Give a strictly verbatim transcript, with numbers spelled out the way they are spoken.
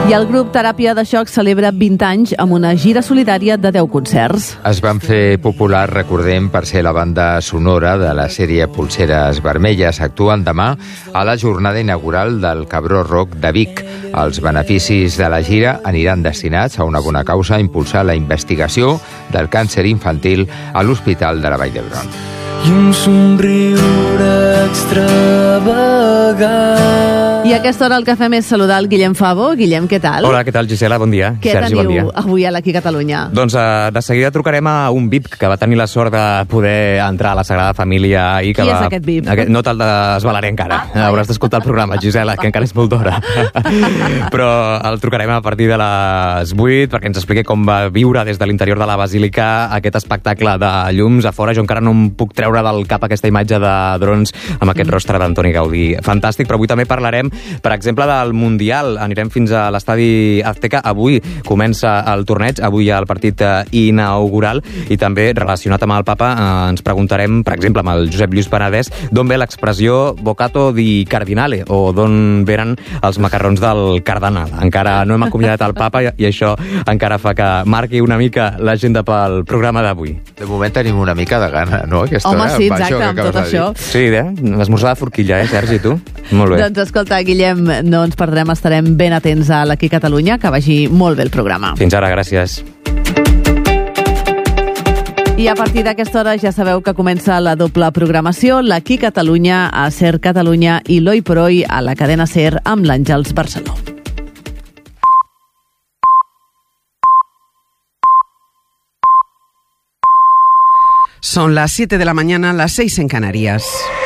I el grup Teràpia de Xoc celebra vint anys amb una gira solidària de deu concerts. Es van fer populars, recordem, per ser la banda sonora de la sèrie Polseres Vermelles. Actuen demà a la jornada inaugural del Cabró Rock de Vic. Els beneficis de la gira aniran destinats a una bona causa, impulsar la investigació del càncer infantil a l'Hospital de la Vall d'Hebron. I un somriure extravagant. I a aquesta hora el que fem és saludar el Guillem Favo. Guillem, què tal? Hola, què tal, Gisela? Bon dia. Què Sergi, teniu bon dia. avui a l'Aquí Catalunya? Doncs uh, de seguida trucarem a un V I P que va tenir la sort de poder entrar a la Sagrada Família. I que Qui va... és aquest V I P? Aquest... No te'l desvelaré encara. Ah, Hauràs d'escoltar el programa, Gisela, que encara és molt d'hora. Però el trucarem a partir de les vuit perquè ens expliqui com va viure des de l'interior de la Basílica aquest espectacle de llums a fora. Jo encara no em puc treure del cap aquesta imatge de drons amb aquest rostre d'Antoni Gaudí. Fantàstic, però avui també parlarem, per exemple, del Mundial. Anirem fins a l'estadi Azteca. Avui comença el torneig, avui hi ha el partit inaugural i també relacionat amb el Papa eh, ens preguntarem, per exemple, amb el Josep Lluís Penedès, d'on ve l'expressió bocato di cardinale o d'on venen els macarrons del cardenal. Encara no hem acomiadat el Papa i això encara fa que marqui una mica l'agenda pel programa d'avui. De moment tenim una mica de gana, no? Aquesta Home, hora, sí, amb exacte, això que amb acabes tot de dir. això. Sí, eh? Esmorzar de forquilla, eh, Sergi, tu? Molt bé. Doncs escolta, Guillem, no ens perdrem, estarem ben atents a l'Aquí Catalunya, que vagi molt bé el programa. Fins ara, gràcies. I a partir d'aquesta hora ja sabeu que comença la doble programació, l'Aquí Catalunya a Ser Catalunya i l'Hoy por Hoy a la cadena Ser amb l'Àngels Barceló. Son las siete de la mañana, las seis en Canarias.